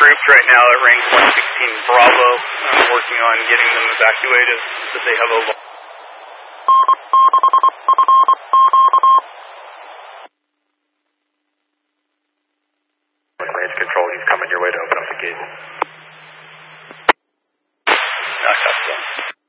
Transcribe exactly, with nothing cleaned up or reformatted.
troops right now at range one sixteen Bravo. I'm working on getting them evacuated, but they have a long... Range control, he's coming your way to open up the gate. Not touchdown.